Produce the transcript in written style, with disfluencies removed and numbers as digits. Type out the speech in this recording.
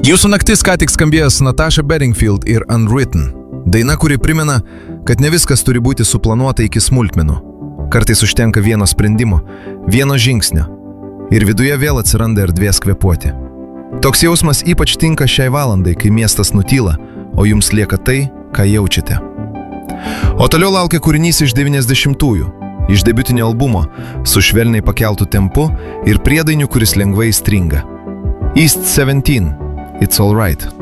Jūsų naktis ką tik skambėjęs Natasha Bedingfield ir Unwritten. Daina, kuri primena, kad ne viskas turi būti suplanuota iki smulkmenų. Kartais užtenka vieno sprendimo, vieno žingsnio. Ir viduje vėl atsiranda erdvės kvėpuoti. Toks jausmas ypač tinka šiai valandai, kai miestas nutyla, o jums lieka tai, ką jaučiate. O toliau laukia kūrinys iš 90-ųjų, iš debiutinio albumo, su švelniai pakeltų tempu ir priedainiu, kuris lengvai stringa. East 17, It's Alright.